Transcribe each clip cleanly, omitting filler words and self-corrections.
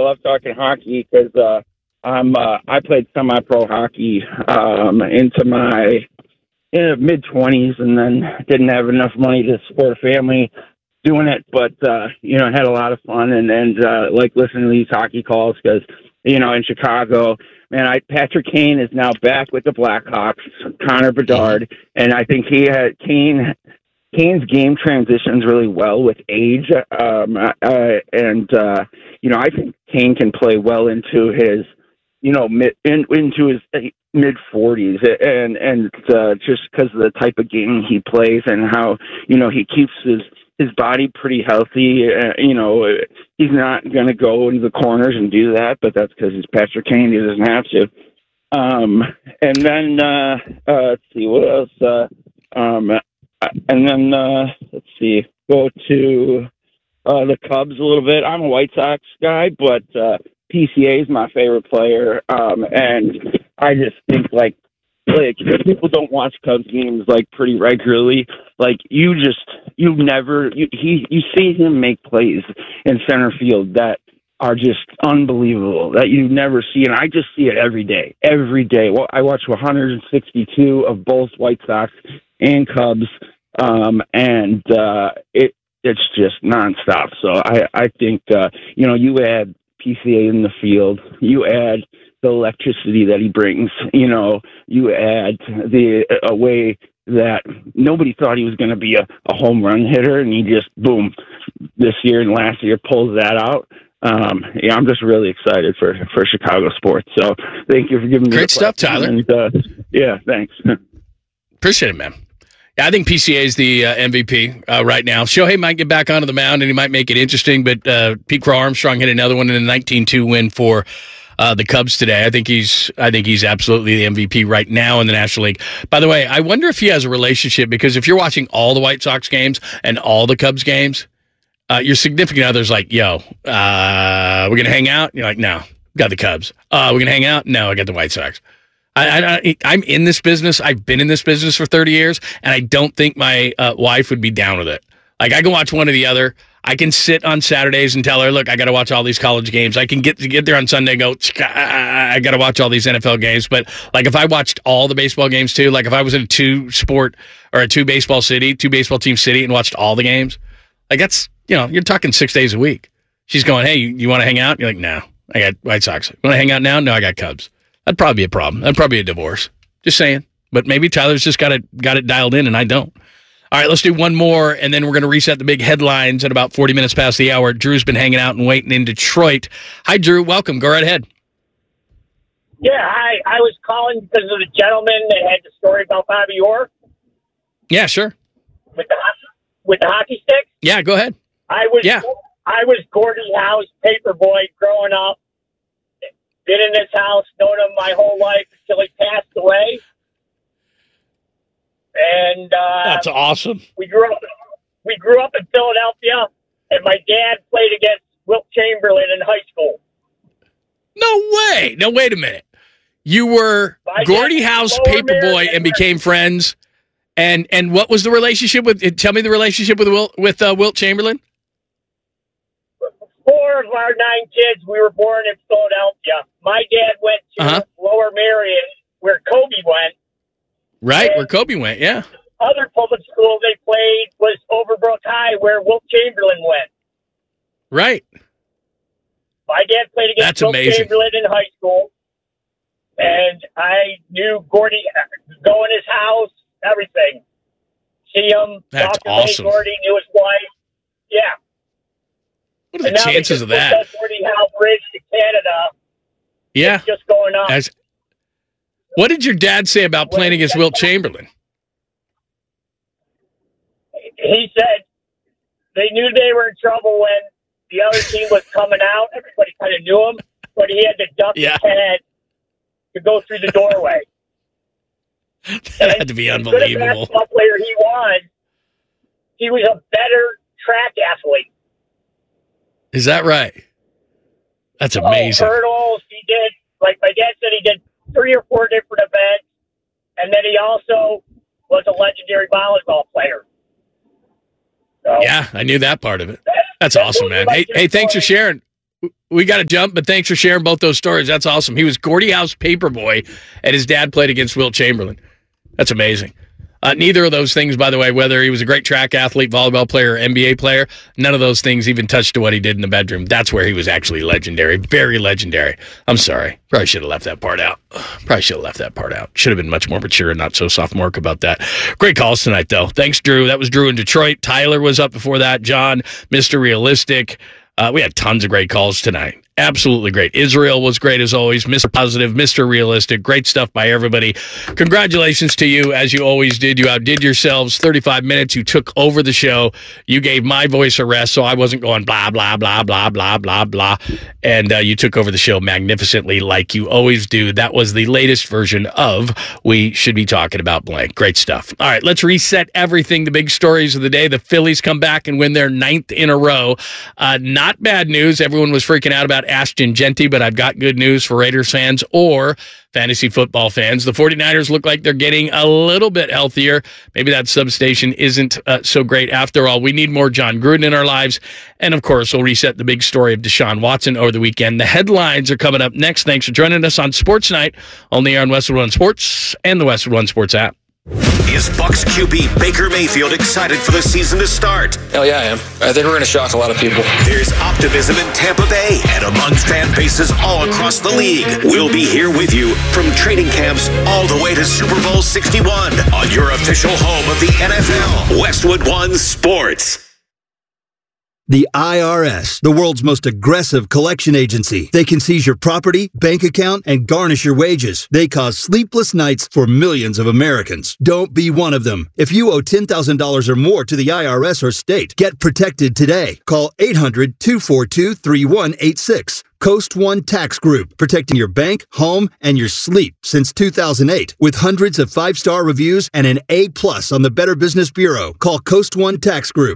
love talking hockey because I played semi-pro hockey into my mid-20s, and then didn't have enough money to support a family doing it. But I had a lot of fun and like listening to these hockey calls because in Chicago, man, Patrick Kane is now back with the Blackhawks. Connor Bedard, and I think Kane's game transitions really well with age, I think Kane can play well into his, into his mid 40s, and just because of the type of game he plays and how he keeps his body pretty healthy. He's not going to go into the corners and do that, but that's because he's Patrick Kane. He doesn't have to. And then let's see what else. And then let's see, go to the Cubs a little bit. I'm a White Sox guy, but PCA is my favorite player, and I just think like people don't watch Cubs games like pretty regularly. Like you see him make plays in center field that are just unbelievable that you never see, and I just see it every day. Every day. Well, I watch 162 of both White Sox and Cubs, and it's just nonstop. So I think you add PCA in the field, you add the electricity that he brings, you add a way that nobody thought he was going to be a home run hitter, and he just boom this year and last year pulls that out. I'm just really excited for Chicago sports. So thank you for giving me great stuff, Tyler. And, thanks. Appreciate it, man. Yeah, I think PCA is the MVP right now. Shohei might get back onto the mound and he might make it interesting, but Pete Crow Armstrong hit another one in a 19-2 win for the Cubs today. I think he's absolutely the MVP right now in the National League. By the way, I wonder if he has a relationship, because if you're watching all the White Sox games and all the Cubs games, your significant other's like, yo, we're going to hang out? And you're like, no, got the Cubs. We're going to hang out? No, I got the White Sox. I'm in this business. I've been in this business for 30 years, and I don't think my wife would be down with it. Like, I can watch one or the other. I can sit on Saturdays and tell her, look, I got to watch all these college games. I can get there on Sunday and go, I got to watch all these NFL games. But, like, if I watched all the baseball games, too, like if I was in a two-baseball team city and watched all the games, like that's, you're talking 6 days a week. She's going, hey, you want to hang out? You're like, no, I got White Sox. Want to hang out now? No, I got Cubs. That'd probably be a problem. That'd probably be a divorce. Just saying. But maybe Tyler's just got it dialed in and I don't. All right, let's do one more, and then we're going to reset the big headlines at about 40 minutes past the hour. Drew's been hanging out and waiting in Detroit. Hi, Drew. Welcome. Go right ahead. Yeah, hi. I was calling because of the gentleman that had the story about Bobby Orr. Yeah, sure. With the hockey stick? Yeah, go ahead. I was Gordie Howe's paper boy growing up. Been in this house, known him my whole life until he passed away. And that's awesome. We grew up in Philadelphia, and my dad played against Wilt Chamberlain in high school. No way! No, wait a minute. You were Gordie Howe's paper boy and became friends. And what was the relationship with? Tell me the relationship with Wilt Chamberlain. 4 of our 9 kids, we were born in Philadelphia. My dad went to Lower Merion, where Kobe went. Right, where Kobe went, yeah. Other public school they played was Overbrook High, where Wilt Chamberlain went. Right. My dad played against Wilt Chamberlain in high school, and I knew Gordie, go in his house, everything. See him. That's awesome. Gordie knew his wife. Yeah. What are the chances of that? Gordie Howe Bridge to Canada. Yeah. It's just going on. What did your dad say about playing against Wilt Chamberlain? He said they knew they were in trouble when the other team was coming out. Everybody kind of knew him, but he had to duck his head to go through the doorway. That had to be unbelievable. The basketball player he was a better track athlete. Is that right? That's amazing. Hurdles, he did, like my dad said, he did 3 or 4 different events, and then he also was a legendary volleyball player. So, yeah, I knew that part of it. That's awesson, man. Hey, thanks for sharing. We got to jump, but thanks for sharing both those stories. That's awesome. He was Gordie Howe's paperboy, and his dad played against Wilt Chamberlain. That's amazing. Neither of those things, by the way, whether he was a great track athlete, volleyball player, or NBA player, none of those things even touched to what he did in the bedroom. That's where he was actually legendary, very legendary. I'm sorry. Probably should have left that part out. Should have been much more mature and not so sophomoric about that. Great calls tonight, though. Thanks, Drew. That was Drew in Detroit. Tyler was up before that. John, Mr. Realistic. We had tons of great calls tonight. Absolutely great. Israel was great as always. Mr. Positive, Mr. Realistic. Great stuff by everybody. Congratulations to you, as you always did. You outdid yourselves. 35 minutes. You took over the show. You gave my voice a rest, so I wasn't going blah, blah, blah, blah, blah, blah, blah. And you took over the show magnificently like you always do. That was the latest version of We Should Be Talking About Blank. Great stuff. All right, let's reset everything. The big stories of the day. The Phillies come back and win their 9th in a row. Not bad news. Everyone was freaking out about Ashton Genty, but I've got good news for Raiders fans or fantasy football fans. The 49ers look like they're getting a little bit healthier. Maybe that substation isn't so great after all. We need more John Gruden in our lives. And, of course, we'll reset the big story of Deshaun Watson over the weekend. The headlines are coming up next. Thanks for joining us on Sports Night, only on Westwood One Sports and the Westwood One Sports app. Is Bucs QB Baker Mayfield excited for the season to start? Hell yeah, I am. I think we're going to shock a lot of people. There's optimism in Tampa Bay and among fan bases all across the league. We'll be here with you from training camps all the way to Super Bowl 61 on your official home of the NFL, Westwood One Sports. The IRS, the world's most aggressive collection agency. They can seize your property, bank account, and garnish your wages. They cause sleepless nights for millions of Americans. Don't be one of them. If you owe $10,000 or more to the IRS or state, get protected today. Call 800-242-3186. Coast One Tax Group, protecting your bank, home, and your sleep since 2008. With hundreds of 5-star reviews and an A+ on the Better Business Bureau. Call Coast One Tax Group,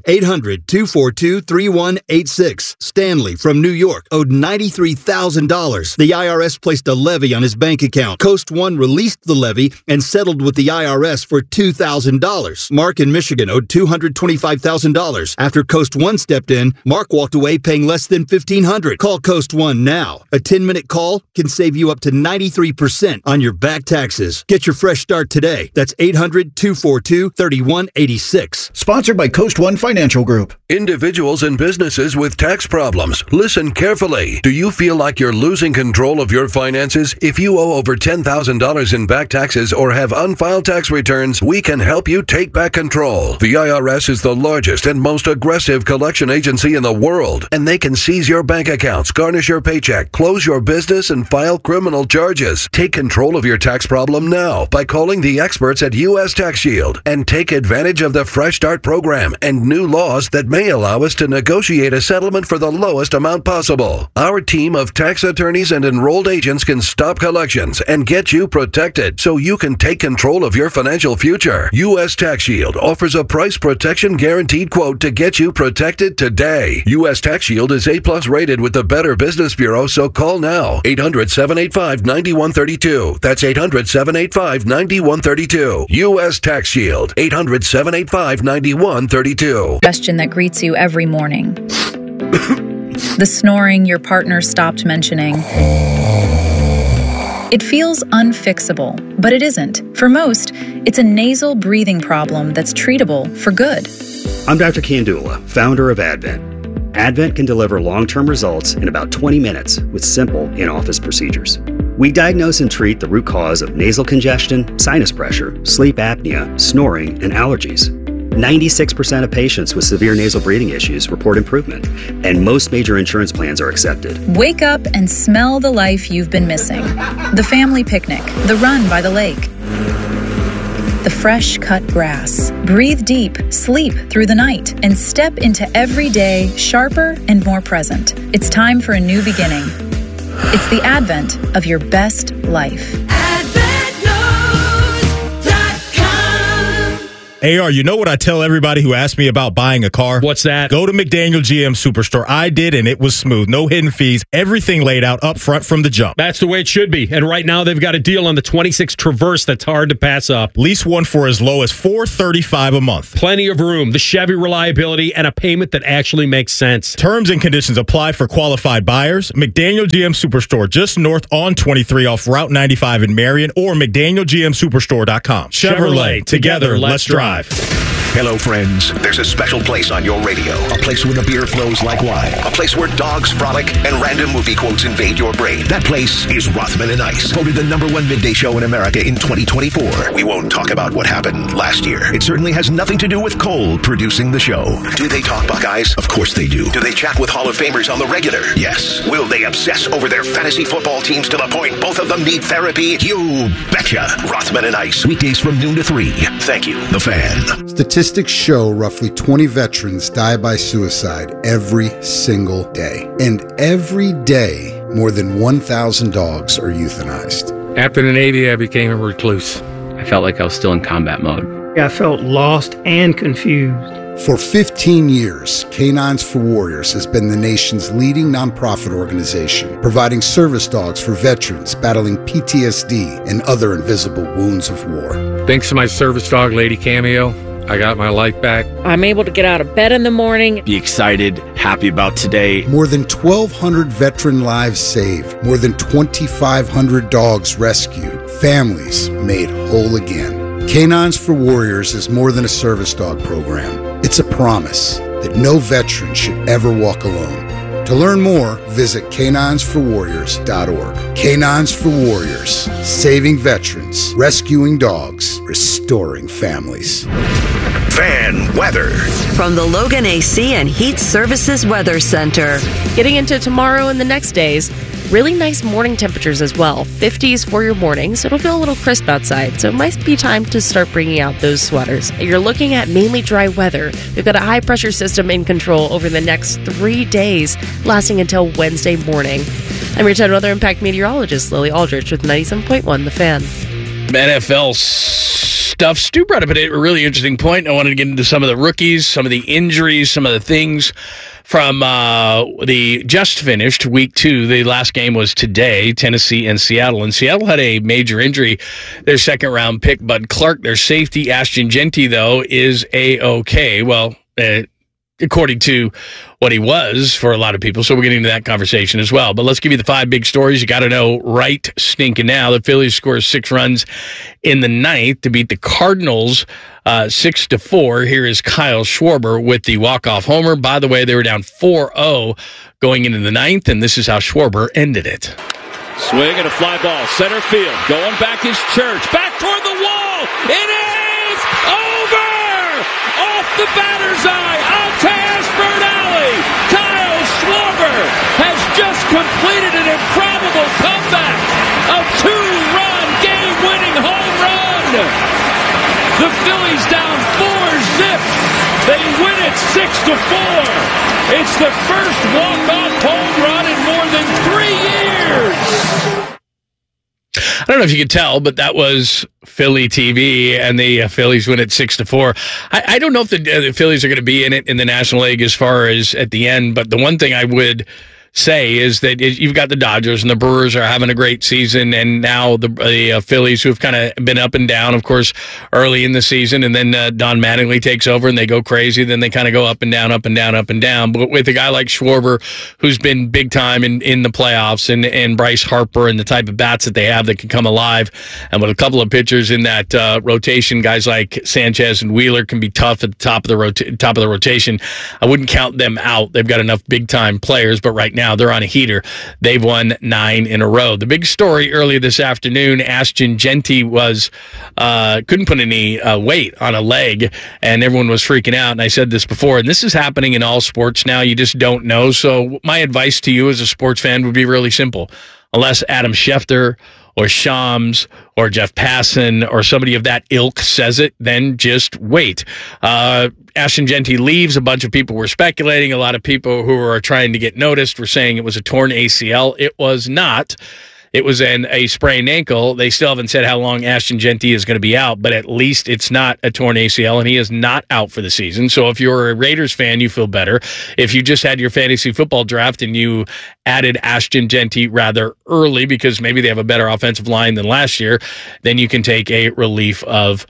800-242-3186. Stanley from New York owed $93,000. The IRS placed a levy on his bank account. Coast One released the levy and settled with the IRS for $2,000. Mark in Michigan owed $225,000. After Coast One stepped in, Mark walked away paying less than $1,500. Call Coast One now. A 10-minute call can save you up to 93% on your back taxes. Get your fresh start today. That's 800-242-3186. Sponsored by Coast One Financial Group. Individuals and businesses with tax problems, listen carefully. Do you feel like you're losing control of your finances? If you owe over $10,000 in back taxes or have unfiled tax returns, we can help you take back control. The IRS is the largest and most aggressive collection agency in the world, and they can seize your bank accounts, garnish your paycheck, close your business, and file criminal charges. Take control of your tax problem now by calling the experts at U.S. Tax Shield and take advantage of the Fresh Start program and new laws that may allow us to negotiate a settlement for the lowest amount possible. Our team of tax attorneys and enrolled agents can stop collections and get you protected so you can take control of your financial future. U.S. Tax Shield offers a price protection guaranteed quote to get you protected today. U.S. Tax Shield is A+ rated with the Better Business Bureau, so call now. 800-785-9132. That's 800-785-9132. U.S. Tax Shield. 800-785-9132. Question that greets you every morning. The snoring your partner stopped mentioning. It feels unfixable, but it isn't. For most, it's a nasal breathing problem that's treatable for good. I'm Dr. Kandula, founder of Advent. Advent can deliver long-term results in about 20 minutes with simple in-office procedures. We diagnose and treat the root cause of nasal congestion, sinus pressure, sleep apnea, snoring, and allergies. 96% of patients with severe nasal breathing issues report improvement, and most major insurance plans are accepted. Wake up and smell the life you've been missing. The family picnic, the run by the lake, the fresh cut grass. Breathe deep, sleep through the night, and step into every day sharper and more present. It's time for a new beginning. It's the advent of your best life. AdventNows.com. AR, you know what I tell everybody who asks me about buying a car? What's that? Go to McDaniel GM Superstore. I did, and it was smooth. No hidden fees. Everything laid out up front from the jump. That's the way it should be. And right now, they've got a deal on the 26 Traverse that's hard to pass up. Lease one for as low as $435 a month. Plenty of room, the Chevy reliability, and a payment that actually makes sense. Terms and conditions apply for qualified buyers. McDaniel GM Superstore, just north on 23 off Route 95 in Marion, or McDanielGMSuperstore.com. Chevrolet, together, let's drive. Hello, friends. There's a special place on your radio. A place where the beer flows like wine. A place where dogs frolic and random movie quotes invade your brain. That place is Rothman and Ice, voted the #1 midday show in America in 2024. We won't talk about what happened last year. It certainly has nothing to do with Cole producing the show. Do they talk Buckeyes? Of course they do. Do they chat with Hall of Famers on the regular? Yes. Will they obsess over their fantasy football teams to the point both of them need therapy? You betcha. Rothman and Ice, weekdays from noon to 3. Thank you, The Fan. Statistics show roughly 20 veterans die by suicide every single day. And every day, more than 1,000 dogs are euthanized. After the Navy, I became a recluse. I felt like I was still in combat mode. I felt lost and confused. For 15 years, Canines for Warriors has been the nation's leading nonprofit organization, providing service dogs for veterans battling PTSD and other invisible wounds of war. Thanks to my service dog, Lady Cameo, I got my life back. I'm able to get out of bed in the morning. Be excited, happy about today. More than 1,200 veteran lives saved. More than 2,500 dogs rescued. Families made whole again. Canines for Warriors is more than a service dog program. It's a promise that no veteran should ever walk alone. To learn more, visit caninesforwarriors.org. Canines for Warriors, saving veterans, rescuing dogs, restoring families. Fan weather. From the Logan AC and Heat Services Weather Center. Getting into tomorrow and the next days, really nice morning temperatures as well. 50s for your mornings. It'll feel a little crisp outside, so it might be time to start bringing out those sweaters. You're looking at mainly dry weather. We've got a high-pressure system in control over the next 3 days, lasting until Wednesday morning. I'm your 10 Weather Impact meteorologist, Lily Aldrich, with 97.1 The Fan. NFL stuff. Stu brought up a really interesting point. I wanted to get into some of the rookies, some of the injuries, some of the things from the just finished week 2. The last game was today, Tennessee and Seattle. And Seattle had a major injury. Their second-round pick, Bud Clark. Their safety, Ashton Jeanty, though, is A-OK. Well, according to what he was for a lot of people. So we're getting into that conversation as well. But let's give you the 5 big stories you got to know right stinking now. The Phillies score 6 runs in the 9th to beat the Cardinals 6-4. Here is Kyle Schwarber with the walk-off homer. By the way, they were down 4-0 going into the 9th, and this is how Schwarber ended it. Swing and a fly ball, center field. Going back is Church. Back toward the wall. It is over! Off the batter's eye, out to Ashburn Alley. Kyle Schwarber has just completed an improbable comeback. A 2-run game-winning home run. The Phillies down 4-0. They win it 6-4. It's the first walk-off home run in more than 3 years. I don't know if you could tell, but that was Philly TV, and the Phillies win it 6-4. I don't know if the Phillies are going to be in it in the National League as far as at the end, but the one thing I would say is that you've got the Dodgers and the Brewers are having a great season, and now the Phillies, who have kind of been up and down, of course, early in the season, and then Don Mattingly takes over and they go crazy, then they kind of go up and down, up and down, up and down. But with a guy like Schwarber, who's been big time in the playoffs, and Bryce Harper and the type of bats that they have that can come alive, and with a couple of pitchers in that rotation, guys like Sanchez and Wheeler can be tough at the top of the rotation. I wouldn't count them out. They've got enough big time players, but right now they're on a heater. They've won 9 in a row. The big story earlier this afternoon, Ashton Jeanty was couldn't put any weight on a leg, and everyone was freaking out. And I said this before, and this is happening in all sports now. You just don't know. So my advice to you as a sports fan would be really simple. Unless Adam Schefter or Shams or Jeff Passan or somebody of that ilk says it, then just wait. Ashton Jeanty leaves. A bunch of people were speculating. A lot of people who are trying to get noticed were saying it was a torn ACL. It was not. it was a sprained ankle. They still haven't said how long Ashton Jeanty is going to be out, but at least it's not a torn ACL, and he is not out for the season. So if you're a Raiders fan, you feel better. If you just had your fantasy football draft and you added Ashton Jeanty rather early because maybe they have a better offensive line than last year, then you can take a relief of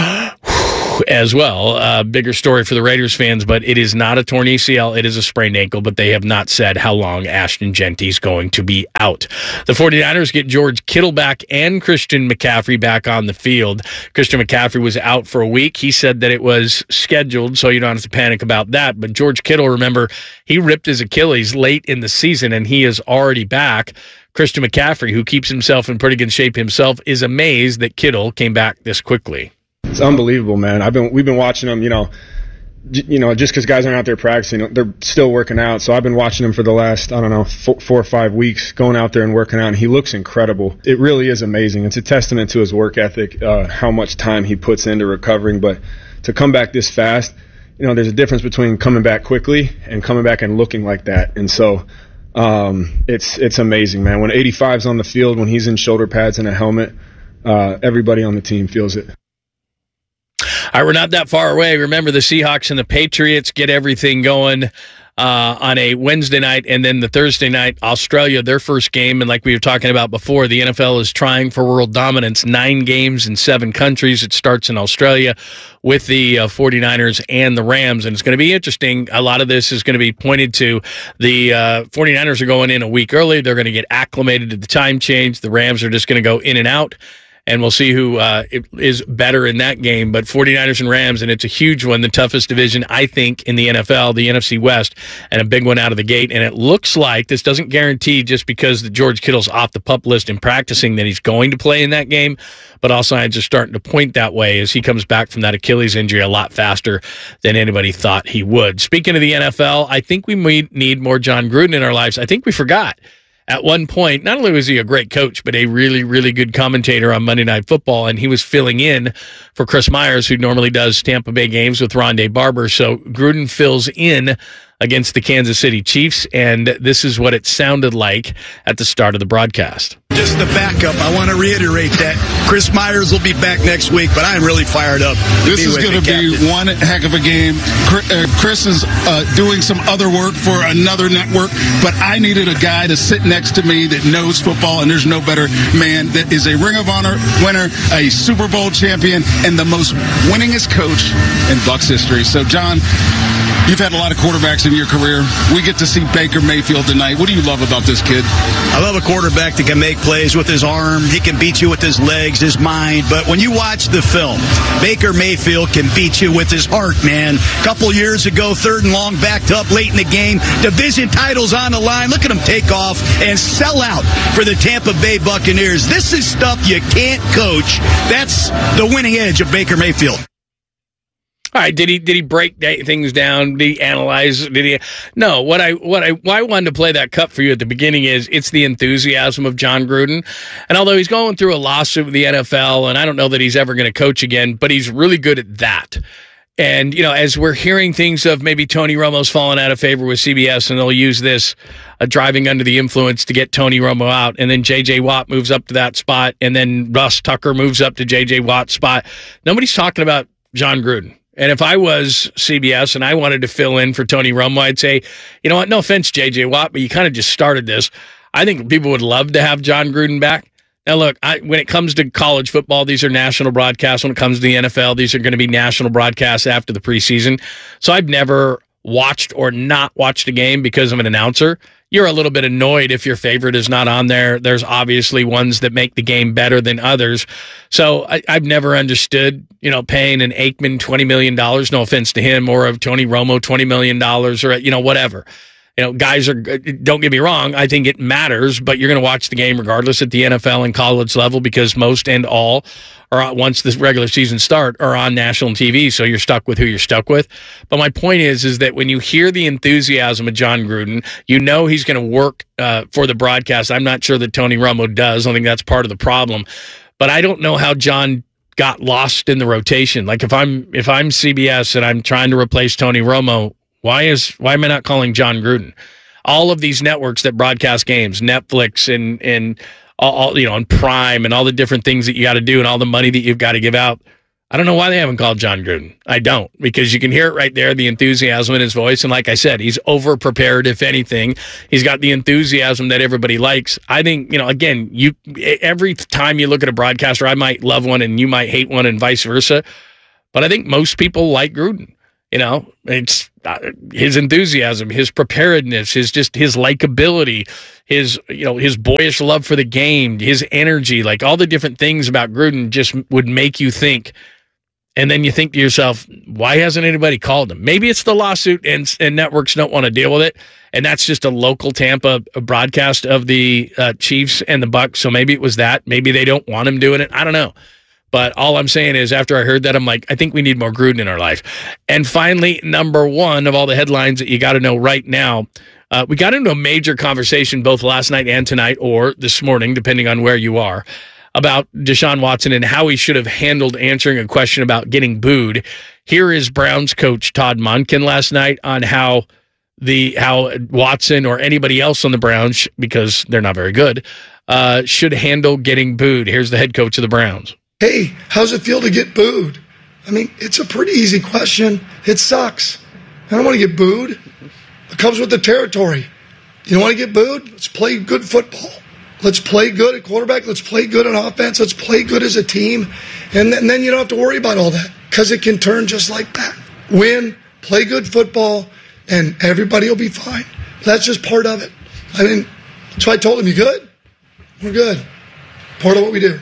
as well. Bigger story for the Raiders fans, but it is not a torn ACL. It is a sprained ankle, but they have not said how long Ashton Jeanty is going to be out. The 49ers get George Kittle back and Christian McCaffrey back on the field. Christian McCaffrey was out for a week. He said that it was scheduled, so you don't have to panic about that. But George Kittle, remember, he ripped his Achilles late in the season, and he is already back. Christian McCaffrey, who keeps himself in pretty good shape himself, is amazed that Kittle came back this quickly. It's unbelievable, man. We've been watching them, just because guys aren't out there practicing, they're still working out. So I've been watching him for the last, 4 or 5 weeks, going out there and working out, and he looks incredible. It really is amazing. It's a testament to his work ethic, how much time he puts into recovering. But to come back this fast, there's a difference between coming back quickly and coming back and looking like that. And so it's amazing, man. When 85's on the field, when he's in shoulder pads and a helmet, everybody on the team feels it. All right, we're not that far away. Remember, the Seahawks and the Patriots get everything going on a Wednesday night, and then the Thursday night, Australia, their first game. And like we were talking about before, the NFL is trying for world dominance, 9 games in 7 countries. It starts in Australia with the 49ers and the Rams, and it's going to be interesting. A lot of this is going to be pointed to the 49ers are going in a week early. They're going to get acclimated to the time change. The Rams are just going to go in and out. And we'll see who is better in that game. But 49ers and Rams, and it's a huge one, the toughest division, I think, in the NFL, the NFC West, and a big one out of the gate. And it looks like this doesn't guarantee just because the George Kittle's off the PUP list and practicing that he's going to play in that game, but all signs are starting to point that way as he comes back from that Achilles injury a lot faster than anybody thought he would. Speaking of the NFL, I think we need more John Gruden in our lives. I think we forgot. At one point, not only was he a great coach, but a really, really good commentator on Monday Night Football, and he was filling in for Chris Myers, who normally does Tampa Bay games with Rondé Barber. So Gruden fills in against the Kansas City Chiefs, and this is what it sounded like at the start of the broadcast. Just the backup. I want to reiterate that Chris Myers will be back next week, but I'm really fired up. This is going to be one heck of a game. Chris is doing some other work for another network, but I needed a guy to sit next to me that knows football, and there's no better man that is a Ring of Honor winner, a Super Bowl champion, and the most winningest coach in Bucs history. So, John, you've had a lot of quarterbacks in your career. We get to see Baker Mayfield tonight. What do you love about this kid? I love a quarterback that can make plays with his arm. He can beat you with his legs, his mind. But when you watch the film, Baker Mayfield can beat you with his heart, man. A couple years ago, 3rd and long, backed up late in the game. Division titles on the line. Look at him take off and sell out for the Tampa Bay Buccaneers. This is stuff you can't coach. That's the winning edge of Baker Mayfield. All right, did he break things down? Did he analyze? No. Why I wanted to play that cut for you at the beginning is it's the enthusiasm of John Gruden. And although he's going through a lawsuit with the NFL, and I don't know that he's ever going to coach again, but he's really good at that. And, as we're hearing things of maybe Tony Romo's fallen out of favor with CBS, and they'll use this driving under the influence to get Tony Romo out, and then J.J. Watt moves up to that spot, and then Russ Tucker moves up to J.J. Watt's spot. Nobody's talking about John Gruden. And if I was CBS and I wanted to fill in for Tony Romo, I'd say, you know what, no offense, J.J. Watt, but you kind of just started this. I think people would love to have John Gruden back. Now, look, when it comes to college football, these are national broadcasts. When it comes to the NFL, these are going to be national broadcasts after the preseason. So I've never watched or not watched a game because of an announcer. You're a little bit annoyed if your favorite is not on there. There's obviously ones that make the game better than others. So I've never understood, paying an Aikman $20 million, no offense to him, or of Tony Romo $20 million, or, whatever. Guys don't get me wrong, I think it matters, but you're going to watch the game regardless at the NFL and college level because most and all are, once the regular season start, are on national TV, so you're stuck with who you're stuck with. But my point is that when you hear the enthusiasm of John Gruden, he's going to work for the broadcast. I'm not sure that Tony Romo does. I think that's part of the problem. But I don't know how John got lost in the rotation. Like if I'm CBS and I'm trying to replace Tony Romo, why am I not calling John Gruden? All of these networks that broadcast games, Netflix and all on Prime and all the different things that you got to do and all the money that you've got to give out. I don't know why they haven't called John Gruden. I don't, because you can hear it right there, the enthusiasm in his voice. And like I said, he's over-prepared, if anything. He's got the enthusiasm that everybody likes. I think, again, every time you look at a broadcaster, I might love one and you might hate one and vice versa. But I think most people like Gruden. It's his enthusiasm, his preparedness, his likability, his boyish love for the game, his energy, like all the different things about Gruden just would make you think. And then you think to yourself, why hasn't anybody called him? Maybe it's the lawsuit and networks don't want to deal with it. And that's just a local Tampa broadcast of the Chiefs and the Bucs. So maybe it was that. Maybe they don't want him doing it. I don't know. But all I'm saying is after I heard that, I'm like, I think we need more Gruden in our life. And finally, number one of all the headlines that you got to know right now, we got into a major conversation both last night and tonight, or this morning, depending on where you are, about Deshaun Watson and how he should have handled answering a question about getting booed. Here is Browns coach Todd Monken last night on how Watson or anybody else on the Browns, because they're not very good, should handle getting booed. Here's the head coach of the Browns. Hey, how's it feel to get booed? I mean, it's a pretty easy question. It sucks. I don't want to get booed. It comes with the territory. You don't want to get booed? Let's play good football. Let's play good at quarterback. Let's play good on offense. Let's play good as a team. And then you don't have to worry about all that because it can turn just like that. Win, play good football, and everybody will be fine. That's just part of it. I mean, so I told him, you good? We're good. Part of what we do.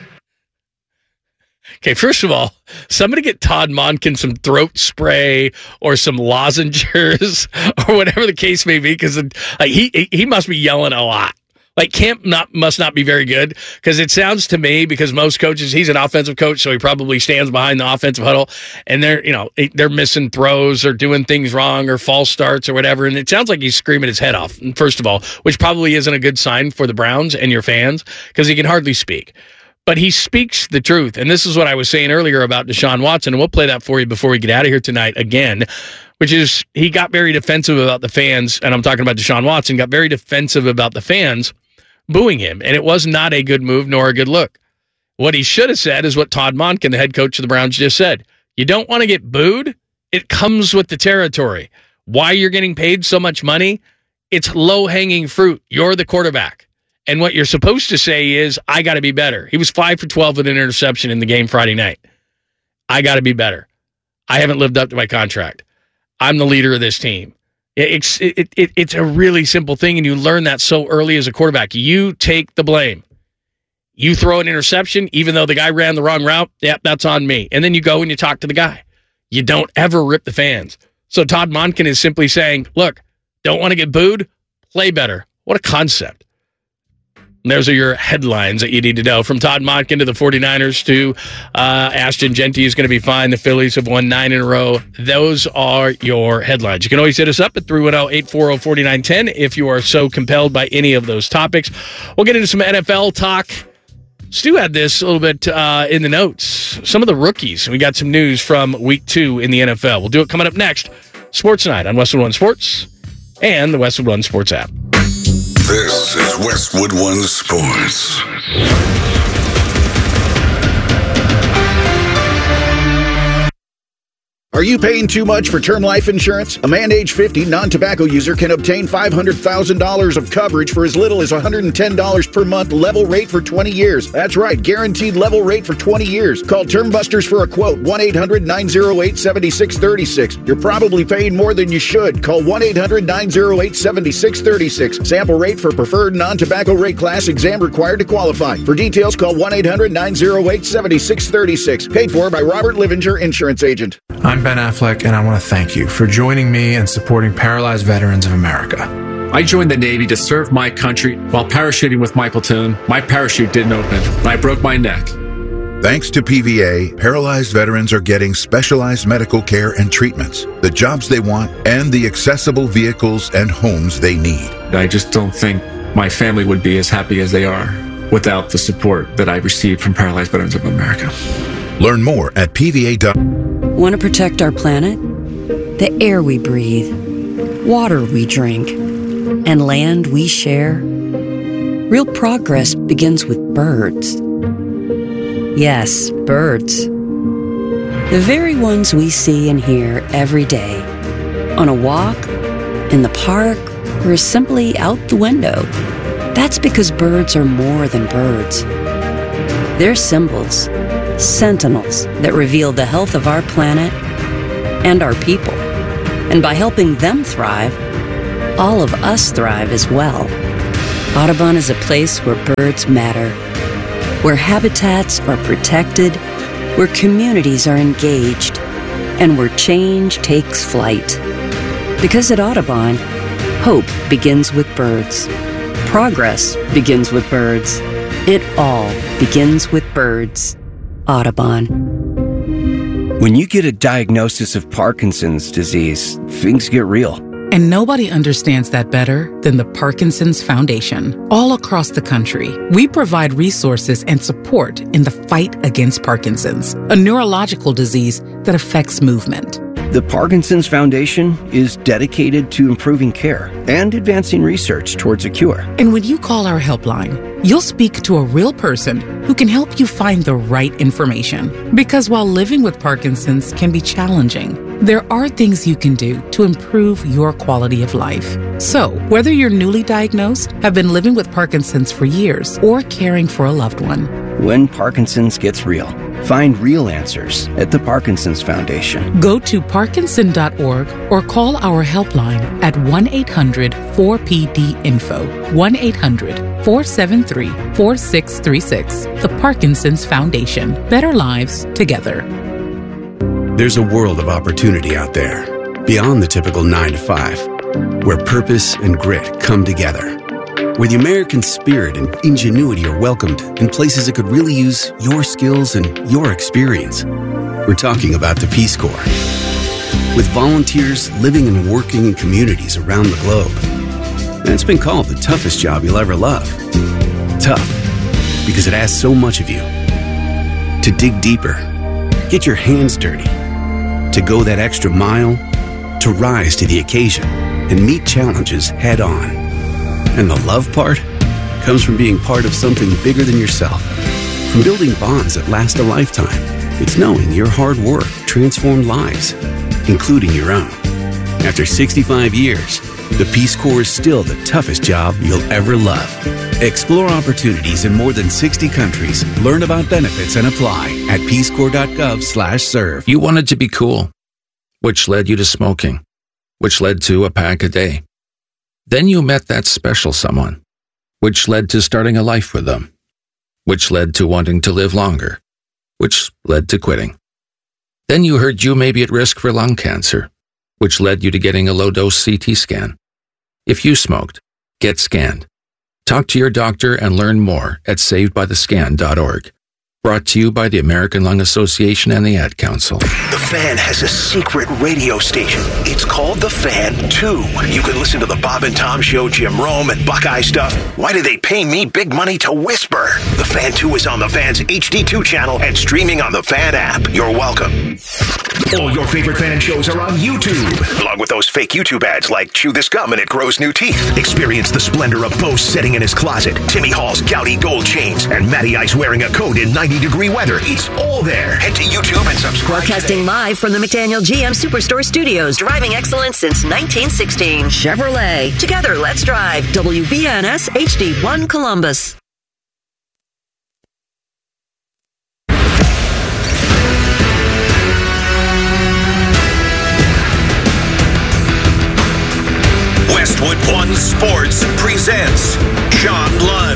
Okay, first of all, somebody get Todd Monken some throat spray or some lozenges or whatever the case may be, because he must be yelling a lot. Like, Camp must not be very good, because it sounds to me, because most coaches, he's an offensive coach, so he probably stands behind the offensive huddle, and they're missing throws or doing things wrong or false starts or whatever, and it sounds like he's screaming his head off, first of all, which probably isn't a good sign for the Browns and your fans, because he can hardly speak. But he speaks the truth, and this is what I was saying earlier about Deshaun Watson, and we'll play that for you before we get out of here tonight again, which is he got very defensive about the fans, and I'm talking about Deshaun Watson, got very defensive about the fans booing him, and it was not a good move nor a good look. What he should have said is what Todd Monken, the head coach of the Browns, just said. You don't want to get booed? It comes with the territory. Why you're getting paid so much money? It's low-hanging fruit. You're the quarterback. And what you're supposed to say is, I got to be better. He was 5 for 12 with an interception in the game Friday night. I got to be better. I haven't lived up to my contract. I'm the leader of this team. It's a really simple thing, and you learn that so early as a quarterback. You take the blame. You throw an interception, even though the guy ran the wrong route, yep, that's on me. And then you go and you talk to the guy. You don't ever rip the fans. So Todd Monken is simply saying, look, don't want to get booed? Play better. What a concept. And those are your headlines that you need to know. From Todd Monken to the 49ers to Ashton Genty is going to be fine. The Phillies have won 9 in a row. Those are your headlines. You can always hit us up at 310-840-4910 if you are so compelled by any of those topics. We'll get into some NFL talk. Stu had this a little bit in the notes. Some of the rookies. We got some news from week 2 in the NFL. We'll do it coming up next. Sports Night on Westwood One Sports and the Westwood One Sports app. This is Westwood One Sports. Are you paying too much for term life insurance? A man age 50 non-tobacco user can obtain $500,000 of coverage for as little as $110 per month, level rate for 20 years. That's right, guaranteed level rate for 20 years. Call Term Busters for a quote, 1-800-908-7636. You're probably paying more than you should. Call 1-800-908-7636. Sample rate for preferred non-tobacco rate class, exam required to qualify. For details, call 1-800-908-7636. Paid for by Robert Livinger, Insurance Agent. I'm Ben Affleck, and I want to thank you for joining me and supporting Paralyzed Veterans of America. I joined the Navy to serve my country. While parachuting with Michael Toon, my parachute didn't open, and I broke my neck. Thanks to PVA, paralyzed veterans are getting specialized medical care and treatments, the jobs they want, and the accessible vehicles and homes they need. I just don't think my family would be as happy as they are without the support that I received from Paralyzed Veterans of America. Learn more at PVA.com. Want to protect our planet? The air we breathe, water we drink, and land we share? Real progress begins with birds. Yes, birds. The very ones we see and hear every day. On a walk, in the park, or simply out the window. That's because birds are more than birds. They're symbols, sentinels that reveal the health of our planet and our people. And by helping them thrive, all of us thrive as well. Audubon is a place where birds matter, where habitats are protected, where communities are engaged, and where change takes flight. Because at Audubon, hope begins with birds. Progress begins with birds. It all begins with birds. Audubon. When you get a diagnosis of Parkinson's disease, things get real. And nobody understands that better than the Parkinson's Foundation. All across the country, we provide resources and support in the fight against Parkinson's, a neurological disease that affects movement. The Parkinson's Foundation is dedicated to improving care and advancing research towards a cure. And when you call our helpline, you'll speak to a real person who can help you find the right information. Because while living with Parkinson's can be challenging, there are things you can do to improve your quality of life. So, whether you're newly diagnosed, have been living with Parkinson's for years, or caring for a loved one, when Parkinson's gets real, find real answers at the Parkinson's Foundation. Go to parkinson.org or call our helpline at 1-800-4PD-INFO, 1-800-473-4636. The Parkinson's Foundation. Better lives together. There's a world of opportunity out there, beyond the typical 9 to 5, where purpose and grit come together, where the American spirit and ingenuity are welcomed in places that could really use your skills and your experience. We're talking about the Peace Corps. With volunteers living and working in communities around the globe. And it's been called the toughest job you'll ever love. Tough, because it asks so much of you. To dig deeper, get your hands dirty, to go that extra mile, to rise to the occasion and meet challenges head on. And the love part comes from being part of something bigger than yourself, from building bonds that last a lifetime. It's knowing your hard work transformed lives, including your own. After 65 years, the Peace Corps is still the toughest job you'll ever love. Explore opportunities in more than 60 countries. Learn about benefits and apply at peacecorps.gov/serve. You wanted to be cool, which led you to smoking, which led to a pack a day. Then you met that special someone, which led to starting a life with them, which led to wanting to live longer, which led to quitting. Then you heard you may be at risk for lung cancer, which led you to getting a low-dose CT scan. If you smoked, get scanned. Talk to your doctor and learn more at savedbythescan.org. Brought to you by the American Lung Association and the Ad Council. The Fan has a secret radio station. It's called The Fan 2. You can listen to the Bob and Tom Show, Jim Rome, and Buckeye stuff. Why do they pay me big money to whisper? The Fan 2 is on the Fan's HD2 channel and streaming on the Fan app. You're welcome. All your favorite Fan shows are on YouTube, along with those fake YouTube ads like Chew This Gum and It Grows New Teeth. Experience the splendor of Bo sitting in his closet, Timmy Hall's gouty gold chains, and Matty Ice wearing a coat in 90-degree weather. It's all there. Head to YouTube and subscribe. Broadcasting live from the McDaniel GM Superstore Studios. Driving excellence since 1916. Chevrolet. Together, let's drive. WBNS HD1 Columbus. Westwood One Sports presents John Lund.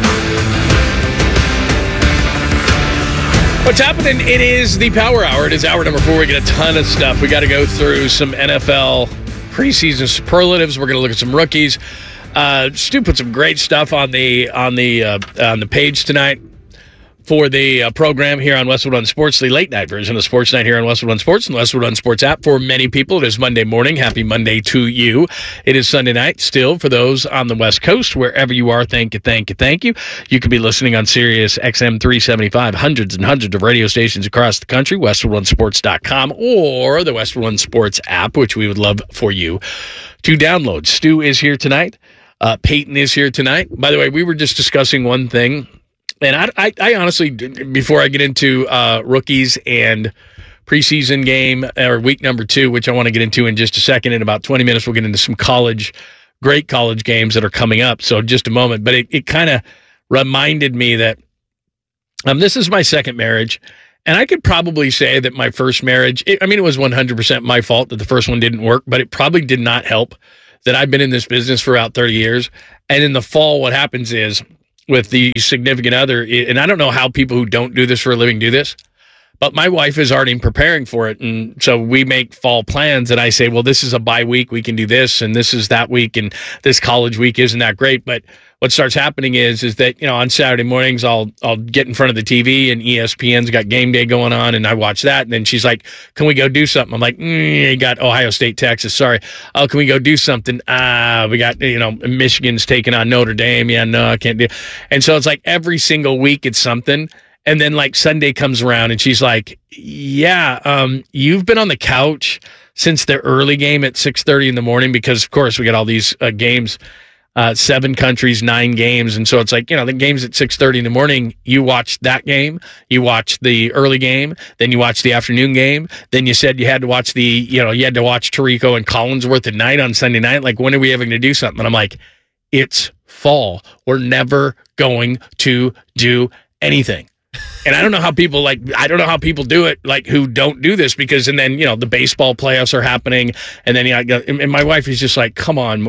What's happening? It is the Power Hour. It is hour number 4. We get a ton of stuff. We got to go through some NFL preseason superlatives. We're going to look at some rookies. Stu put some great stuff on the page tonight for the program here on Westwood One Sports, the late night version of Sports Night here on Westwood One Sports and the Westwood One Sports app. For many people, it is Monday morning. Happy Monday to you. It is Sunday night still for those on the West Coast. Wherever you are, thank you, thank you, thank you. You could be listening on Sirius XM 375, hundreds and hundreds of radio stations across the country, WestwoodOneSports.com, or the Westwood One Sports app, which we would love for you to download. Stu is here tonight. Peyton is here tonight. By the way, we were just discussing one thing, and I honestly, before I get into rookies and preseason game or week number 2, which I want to get into in just a second, in about 20 minutes, we'll get into some great college games that are coming up. So just a moment, but it kind of reminded me that this is my second marriage. And I could probably say that my first marriage, it was 100% my fault that the first one didn't work, but it probably did not help that I've been in this business for about 30 years. And in the fall, what happens is with the significant other, and I don't know how people who don't do this for a living do this, but my wife is already preparing for it. And so we make fall plans, and I say, well, this is a bye week. We can do this, and this is that week, and this college week isn't that great. But what starts happening is that, on Saturday mornings, I'll get in front of the TV, and ESPN's got game day going on, and I watch that. And then she's like, can we go do something? I'm like, you got Ohio State, Texas. Sorry. Oh, can we go do something? We got, Michigan's taking on Notre Dame. Yeah, no, I can't do. And so it's like every single week it's something. And then like Sunday comes around and she's like, yeah, you've been on the couch since the early game at 6:30 in the morning, because of course we got all these games, 7 countries, 9 games. And so it's like, the game's at 6:30 in the morning. You watch that game, you watch the early game, then you watch the afternoon game. Then you said you had to watch you had to watch Tirico and Collinsworth at night on Sunday night. Like, when are we ever going to do something? And I'm like, it's fall. We're never going to do anything. And I don't know how people do it, like, who don't do this, because, and then, the baseball playoffs are happening. And then, and my wife is just like, come on,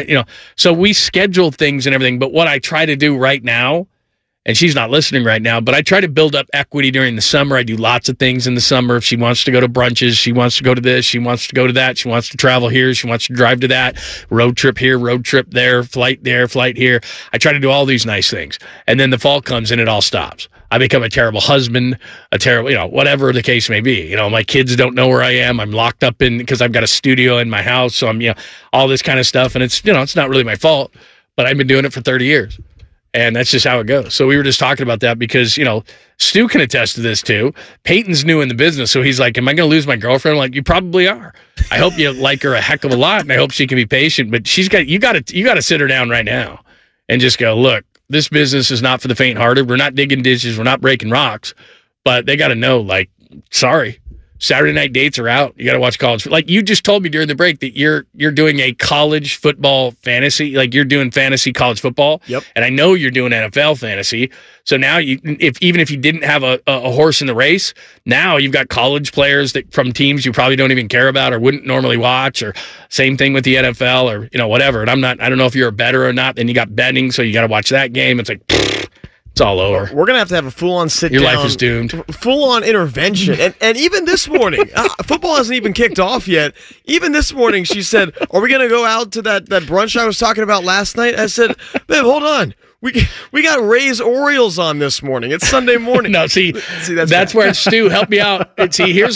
so we schedule things and everything. But what I try to do right now, and she's not listening right now, but I try to build up equity during the summer. I do lots of things in the summer. If she wants to go to brunches, she wants to go to this, she wants to go to that, she wants to travel here, she wants to drive to that, road trip here, road trip there, flight here. I try to do all these nice things. And then the fall comes and it all stops. I become a terrible husband, a terrible, whatever the case may be. My kids don't know where I am. I'm locked up because I've got a studio in my house. So I'm, all this kind of stuff. And it's, it's not really my fault, but I've been doing it for 30 years. And that's just how it goes. So we were just talking about that because, Stu can attest to this too. Peyton's new in the business. So he's like, am I going to lose my girlfriend? I'm like, you probably are. I hope you like her a heck of a lot. And I hope she can be patient, but you got to sit her down right now and just go, look, this business is not for the faint-hearted. We're not digging ditches. We're not breaking rocks. But they got to know, like, sorry, Saturday night dates are out. You got to watch college. Like, you just told me during the break that you're doing a college football fantasy. Like, you're doing fantasy college football. Yep. And I know you're doing NFL fantasy. So now, even if you didn't have a horse in the race, now you've got college players from teams you probably don't even care about or wouldn't normally watch, or same thing with the NFL, or whatever. And I don't know if you're a bettor or not. Then you got betting, so you got to watch that game. It's like, it's all over. We're going to have a full-on sit-down. Your life is doomed. Full-on intervention. And even this morning, football hasn't even kicked off yet. Even this morning, she said, are we going to go out to that brunch I was talking about last night? I said, babe, hold on. We got Ray's Orioles on this morning. It's Sunday morning. No, see that's where Stu, help me out. See, here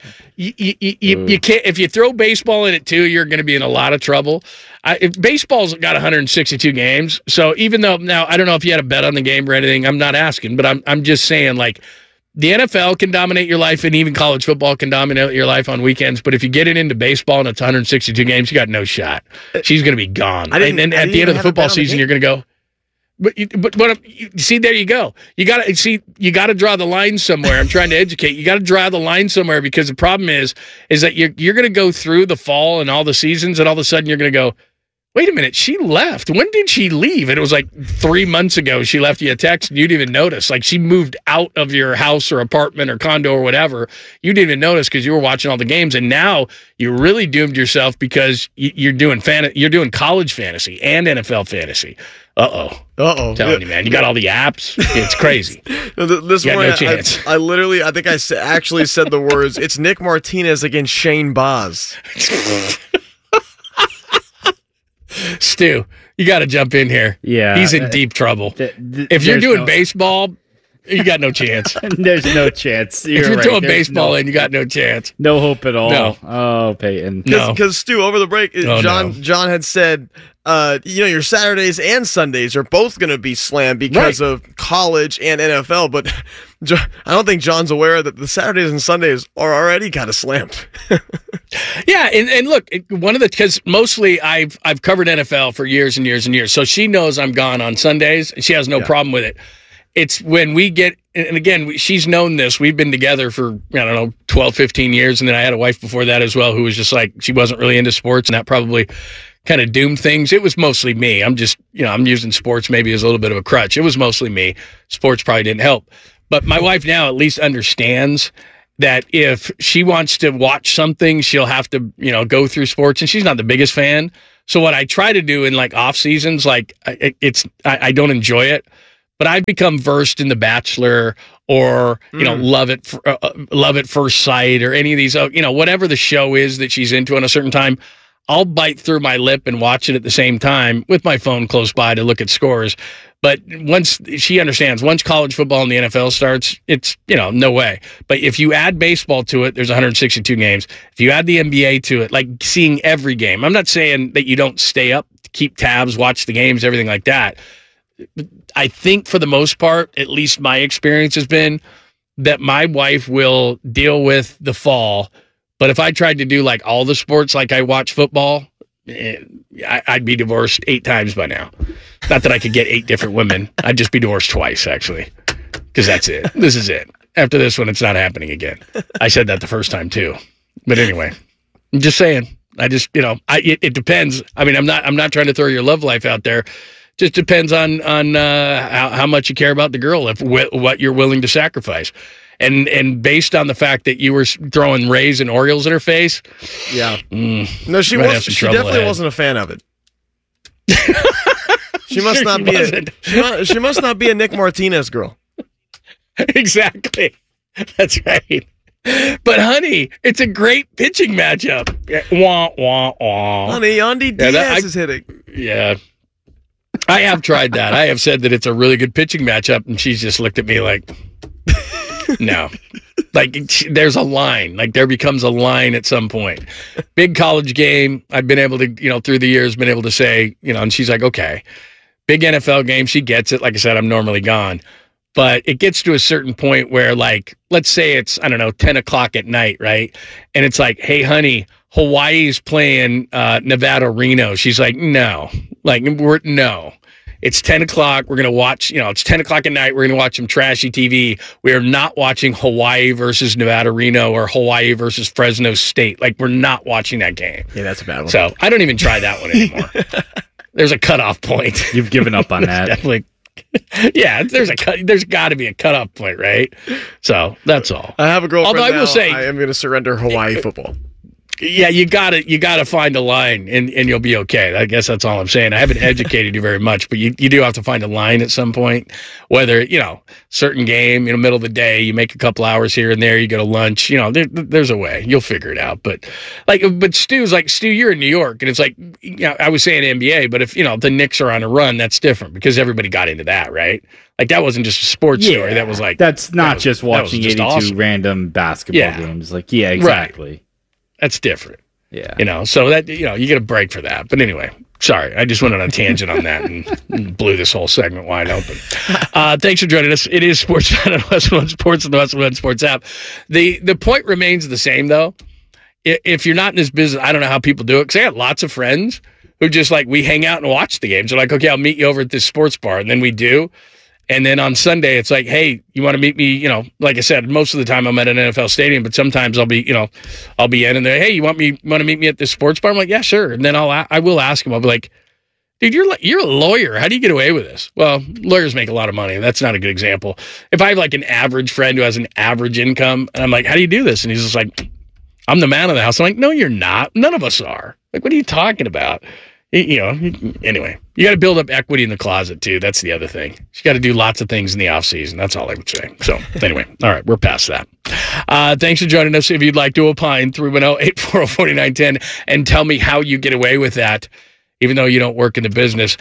you can't, if you throw baseball in it too, you're going to be in a lot of trouble. If baseball's got 162 games, so even though now I don't know if you had a bet on the game or anything, I'm not asking, but I'm just saying, like, the NFL can dominate your life, and even college football can dominate your life on weekends. But if you get it into baseball and it's 162 games, you got no shot. She's going to be gone. And then at the end of the football season, you're going to go. But see, there you go. You got to draw the line somewhere. I'm trying to educate. You got to draw the line somewhere, because the problem is that you're going to go through the fall and all the seasons, and all of a sudden you're going to go, wait a minute, she left. When did she leave? And it was like 3 months ago she left you a text and you didn't even notice. Like, she moved out of your house or apartment or condo or whatever. You didn't even notice because you were watching all the games, and now you really doomed yourself because you're doing college fantasy and NFL fantasy. I'm telling you, man, you got all the apps. It's crazy. This morning, no chance. I think I actually said the words, it's Nick Martinez against Shane Boz. Stu, you got to jump in here. Yeah. He's in deep trouble. If you're doing baseball, you got no chance. There's no chance. If you're throwing baseball in, you got no chance. No hope at all. No. Oh, Peyton. Because, Stu, over the break, John had said, your Saturdays and Sundays are both going to be slammed because of college and NFL, but I don't think John's aware that the Saturdays and Sundays are already kind of slammed. Yeah, and look, because mostly I've covered NFL for years and years and years, so she knows I'm gone on Sundays. She has no problem with it. It's when we get, and again, she's known this. We've been together for, 12, 15 years, and then I had a wife before that as well who was just like, she wasn't really into sports, and that probably kind of doomed things. It was mostly me. I'm just, I'm using sports maybe as a little bit of a crutch. It was mostly me. Sports probably didn't help. But my wife now at least understands that if she wants to watch something, she'll have to, go through sports, and she's not the biggest fan. So what I try to do in like off seasons, like I don't enjoy it, but I've become versed in The Bachelor or, Love at First Sight or any of these, whatever the show is that she's into on a certain time. I'll bite through my lip and watch it at the same time with my phone close by to look at scores. But once she understands, once college football and the NFL starts, it's, no way. But if you add baseball to it, there's 162 games. If you add the NBA to it, like seeing every game, I'm not saying that you don't stay up, keep tabs, watch the games, everything like that. I think for the most part, at least my experience has been that my wife will deal with the fall. But if I tried to do like all the sports, like I watch football, I'd be divorced 8 times by now. Not that I could get 8 different women. I'd just be divorced twice, actually, because that's it. This is it. After this one, it's not happening again. I said that the first time too. But anyway, I'm just saying. I just, it depends. I mean, I'm not trying to throw your love life out there. Just depends on how much you care about the girl, what you're willing to sacrifice. And based on the fact that you were throwing Rays and Orioles in her face, yeah, no, she definitely wasn't a fan of it. She must not be. She must not be a Nick Martinez girl. Exactly, that's right. But honey, it's a great pitching matchup. Wah wah wah. Honey, Yandy Diaz is hitting. Yeah. I have tried that. I have said that it's a really good pitching matchup, and she's just looked at me like, no. Like, there's a line. Like, there becomes a line at some point. Big college game, I've been able to, through the years, been able to say, and she's like, okay. Big NFL game, she gets it. Like I said, I'm normally gone. But it gets to a certain point where, like, let's say it's, 10 o'clock at night, right? And it's like, hey, honey, Hawaii's playing Nevada Reno. She's like, no. No. It's 10 o'clock. We're going to watch, it's 10 o'clock at night. We're going to watch some trashy TV. We are not watching Hawaii versus Nevada Reno or Hawaii versus Fresno State. Like, we're not watching that game. Yeah, that's a bad one. So I don't even try that one anymore. There's a cutoff point. You've given up on that. Definitely. Yeah, there's got to be a cutoff point, right? So that's all. I have a girlfriend. Although I will say, I am going to surrender Hawaii football. Yeah, you gotta find a line and you'll be okay. I guess that's all I'm saying. I haven't educated you very much, but you do have to find a line at some point. Whether, certain game, middle of the day, you make a couple hours here and there, you go to lunch, there's a way. You'll figure it out. But Stu's like, Stu, you're in New York, and it's like, I was saying NBA, but if, the Knicks are on a run, that's different because everybody got into that, right? Like, that wasn't just a sports story. That was like, that's not just watching 82 awesome. Random basketball games. Like, yeah, exactly. Right. That's different. Yeah. So that, you get a break for that. But anyway, sorry. I just went on a tangent on that and blew this whole segment wide open. Thanks for joining us. It is Sports Night on West One Sports and the West One Sports app. The point remains the same, though. If you're not in this business, I don't know how people do it. Because I got lots of friends who just like, we hang out and watch the games. They're like, okay, I'll meet you over at this sports bar. And then we do. And then on Sunday, it's like, hey, you want to meet me? Like I said, most of the time I'm at an NFL stadium, but sometimes I'll be in and they're, hey, you want to meet me at this sports bar? I'm like, yeah, sure. And then I will ask him. I'll be like, dude, you're a lawyer. How do you get away with this? Well, lawyers make a lot of money. That's not a good example. If I have like an average friend who has an average income, and I'm like, how do you do this? And he's just like, I'm the man of the house. I'm like, no, you're not. None of us are. Like, what are you talking about? Anyway, you got to build up equity in the closet, too. That's the other thing. You got to do lots of things in the off season. That's all I would say. So anyway, all right, we're past that. Thanks for joining us. If you'd like to opine, 310-840-4910 and tell me how you get away with that, even though you don't work in the business.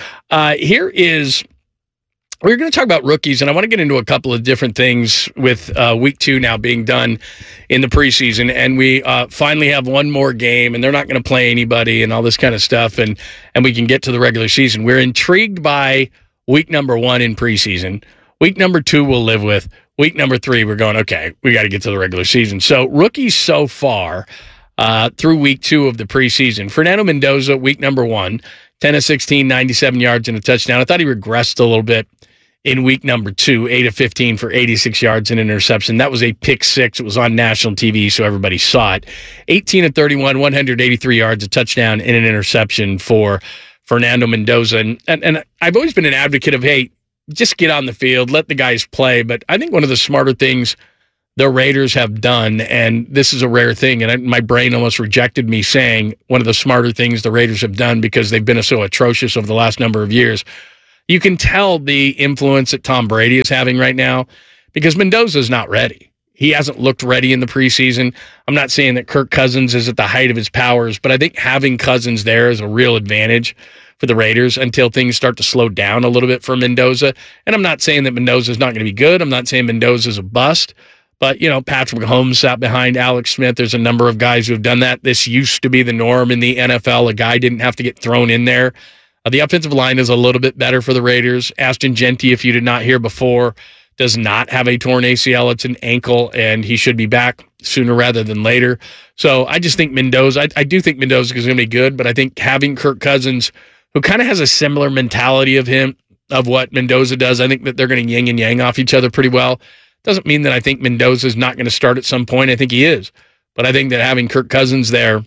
We're going to talk about rookies, and I want to get into a couple of different things with week 2 now being done in the preseason, and we finally have one more game, and they're not going to play anybody and all this kind of stuff, and we can get to the regular season. We're intrigued by week number 1 in preseason, Week number 2, we'll live with. Week number 3, we're going, okay, we got to get to the regular season. So rookies so far through week 2 of the preseason. Fernando Mendoza, week number 1, 10 of 16, 97 yards and a touchdown. I thought he regressed a little bit in week number 2, 8 of 15 for 86 yards and an interception. That was a pick 6. It was on national TV, so everybody saw it. 18 of 31, 183 yards, a touchdown and an interception for Fernando Mendoza. And I've always been an advocate of, hey, just get on the field, let the guys play. But I think one of the smarter things the Raiders have done, and this is a rare thing, and my brain almost rejected me saying one of the smarter things the Raiders have done because they've been so atrocious over the last number of years. You can tell the influence that Tom Brady is having right now because Mendoza's not ready. He hasn't looked ready in the preseason. I'm not saying that Kirk Cousins is at the height of his powers, but I think having Cousins there is a real advantage for the Raiders until things start to slow down a little bit for Mendoza. And I'm not saying that Mendoza's not going to be good. I'm not saying Mendoza's a bust. But, Patrick Mahomes sat behind Alex Smith. There's a number of guys who have done that. This used to be the norm in the NFL. A guy didn't have to get thrown in there. The offensive line is a little bit better for the Raiders. Ashton Genty, if you did not hear before, does not have a torn ACL. It's an ankle, and he should be back sooner rather than later. So I just think Mendoza, I do think Mendoza is going to be good, but I think having Kirk Cousins, who kind of has a similar mentality of what Mendoza does, I think that they're going to yin and yang off each other pretty well. Doesn't mean that I think Mendoza is not going to start at some point. I think he is. But I think that having Kirk Cousins there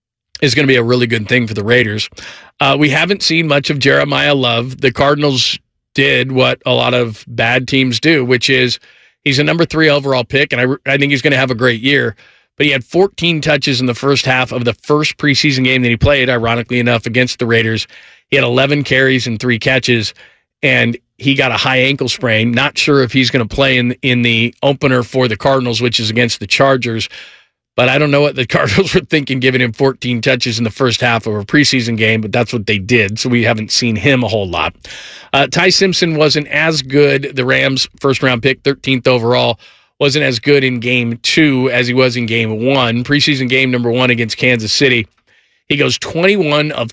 is going to be a really good thing for the Raiders. We haven't seen much of Jeremiah Love. The Cardinals did what a lot of bad teams do, which is he's a number 3 overall pick, and I think he's going to have a great year. But he had 14 touches in the first half of the first preseason game that he played, ironically enough, against the Raiders. He had 11 carries and 3 catches, and he got a high ankle sprain. Not sure if he's going to play in the opener for the Cardinals, which is against the Chargers. But I don't know what the Cardinals were thinking, giving him 14 touches in the first half of a preseason game, but that's what they did. So we haven't seen him a whole lot. Ty Simpson wasn't as good. The Rams' first-round pick, 13th overall, wasn't as good in game 2 as he was in game 1. Preseason game number 1 against Kansas City. He goes 21 of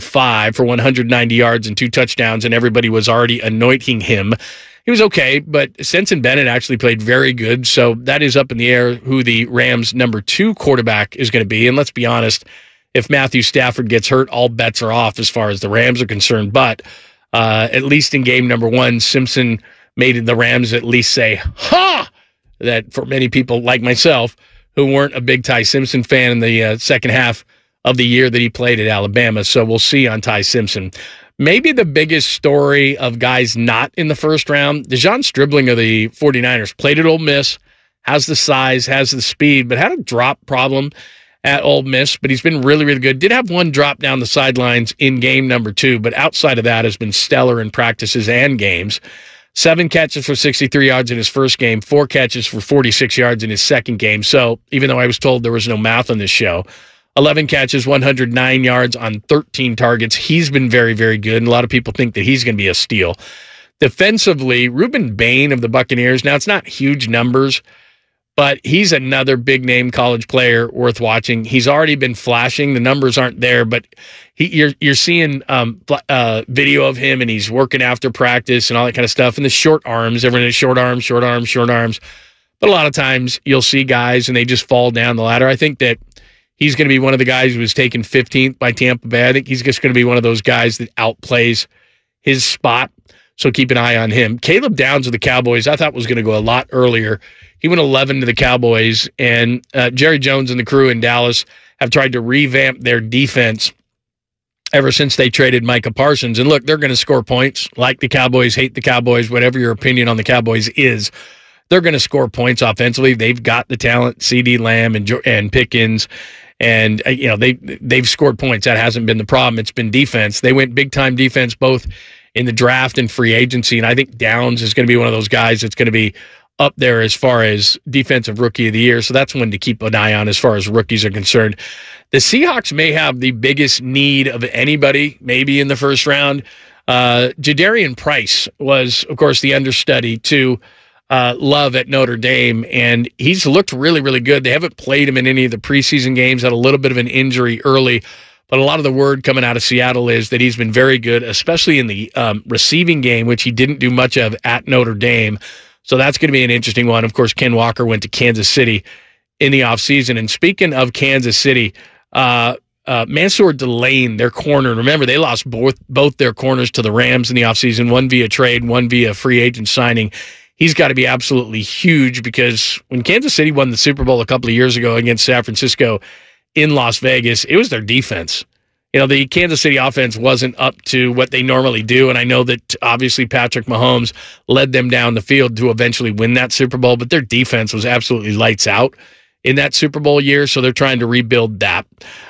25 for 190 yards and 2 touchdowns, and everybody was already anointing him. He was okay, but Stetson Bennett actually played very good, so that is up in the air who the Rams' number 2 quarterback is going to be. And let's be honest, if Matthew Stafford gets hurt, all bets are off as far as the Rams are concerned. But at least in game number 1, Simpson made the Rams at least say, ha! That for many people like myself who weren't a big Ty Simpson fan in the second half of the year that he played at Alabama. So we'll see on Ty Simpson. Maybe the biggest story of guys not in the first round, DeJon Stribling of the 49ers played at Ole Miss, has the size, has the speed, but had a drop problem at Ole Miss, but he's been really, really good. Did have one drop down the sidelines in game number 2, but outside of that has been stellar in practices and games. 7 catches for 63 yards in his first game, 4 catches for 46 yards in his second game. So even though I was told there was no math on this show, 11 catches, 109 yards on 13 targets. He's been very, very good, and a lot of people think that he's going to be a steal. Defensively, Reuben Bain of the Buccaneers, now it's not huge numbers, but he's another big-name college player worth watching. He's already been flashing. The numbers aren't there, but you're seeing video of him, and he's working after practice and all that kind of stuff. And the short arms, everyone has short arms. But a lot of times you'll see guys, and they just fall down the ladder. I think that he's going to be one of the guys who was taken 15th by Tampa Bay. I think he's just going to be one of those guys that outplays his spot. So keep an eye on him. Caleb Downs of the Cowboys, I thought was going to go a lot earlier. He went 11 to the Cowboys, and Jerry Jones and the crew in Dallas have tried to revamp their defense ever since they traded Micah Parsons. And look, they're going to score points. Like the Cowboys, hate the Cowboys, whatever your opinion on the Cowboys is, they're going to score points offensively. They've got the talent, CeeDee Lamb and Pickens. And, they've scored points. That hasn't been the problem. It's been defense. They went big-time defense both in the draft and free agency, and I think Downs is going to be one of those guys that's going to be up there as far as defensive rookie of the year. So that's one to keep an eye on as far as rookies are concerned. The Seahawks may have the biggest need of anybody, maybe in the first round. Jadarian Price was, of course, the understudy to Love at Notre Dame, and he's looked really, really good. They haven't played him in any of the preseason games, had a little bit of an injury early, But a lot of the word coming out of Seattle is that he's been very good, especially in the receiving game, which he didn't do much of at Notre Dame. So that's going to be an interesting one. Of course, Ken Walker went to Kansas City in the offseason. And speaking of Kansas City, Mansour Delane, their corner, remember, they lost both their corners to the Rams in the offseason, one via trade, one via free agent signing. He's got to be absolutely huge because when Kansas City won the Super Bowl a couple of years ago against San Francisco in Las Vegas, it was their defense. The Kansas City offense wasn't up to what they normally do, and I know that obviously Patrick Mahomes led them down the field to eventually win that Super Bowl, but their defense was absolutely lights out in that Super Bowl year, so they're trying to rebuild that.